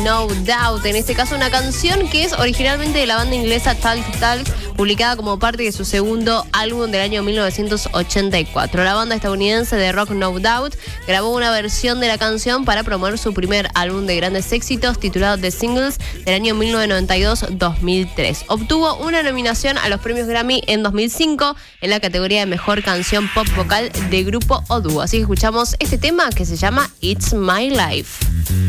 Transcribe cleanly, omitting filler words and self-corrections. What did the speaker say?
No Doubt. En este caso, una canción que es originalmente de la banda inglesa Talk Talk, publicada como parte de su segundo álbum del año 1984. La banda estadounidense de rock No Doubt grabó una versión de la canción para promover su primer álbum de grandes éxitos titulado The Singles del año 1992-2003. Obtuvo una nominación a los premios Grammy en 2005 en la categoría de mejor canción pop vocal de grupo o dúo. Así que escuchamos este tema que se llama It's My Life.